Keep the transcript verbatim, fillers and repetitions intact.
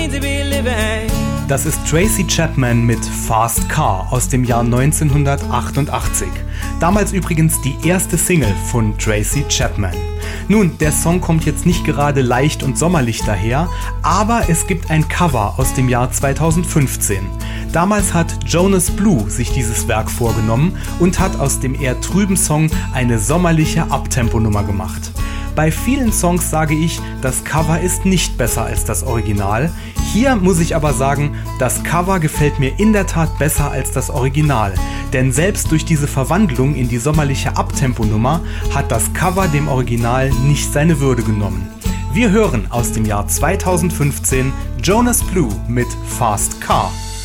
Das ist Tracy Chapman mit Fast Car aus dem Jahr neunzehnhundertachtundachtzig. Damals übrigens die erste Single von Tracy Chapman. Nun, der Song kommt jetzt nicht gerade leicht und sommerlich daher, aber es gibt ein Cover aus dem Jahr zweitausendfünfzehn. Damals hat Jonas Blue sich dieses Werk vorgenommen und hat aus dem eher trüben Song eine sommerliche Uptempo-Nummer gemacht. Bei vielen Songs sage ich, das Cover ist nicht besser als das Original. Hier muss ich aber sagen, das Cover gefällt mir in der Tat besser als das Original. Denn selbst durch diese Verwandlung in die sommerliche Uptempo-Nummer hat das Cover dem Original nicht seine Würde genommen. Wir hören aus dem Jahr zweitausendfünfzehn Jonas Blue mit Fast Car.